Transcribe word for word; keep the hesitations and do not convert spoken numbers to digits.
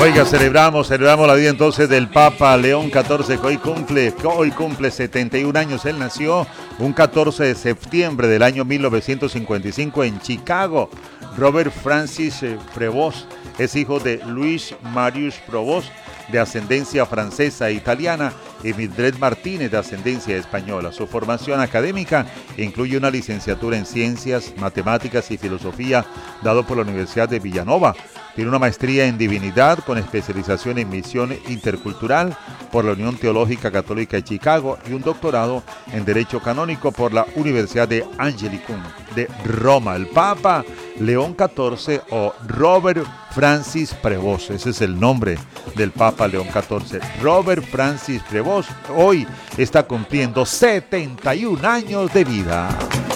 Oiga, celebramos, celebramos la vida entonces del Papa León catorce, que hoy cumple, que hoy cumple setenta y un años. Él nació un catorce de septiembre del año mil novecientos cincuenta y cinco en Chicago. Robert Francis Prevost es hijo de Luis Marius Prevost, de ascendencia francesa e italiana, y Mildred Martínez, de ascendencia española. Su formación académica incluye una licenciatura en Ciencias, Matemáticas y Filosofía, dado por la Universidad de Villanova. Tiene una maestría en Divinidad con especialización en Misión Intercultural por la Unión Teológica Católica de Chicago y un doctorado en Derecho Canónico por la Universidad de Angelicum de Roma. El Papa León catorce o Robert Francis Prevost, ese es el nombre del Papa León catorce. Robert Francis Prevost hoy está cumpliendo setenta y un años de vida.